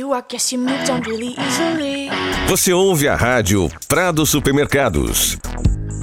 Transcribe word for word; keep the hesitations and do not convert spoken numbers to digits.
you, I guess you moved on really easily. Você ouve a rádio Prado Supermercados.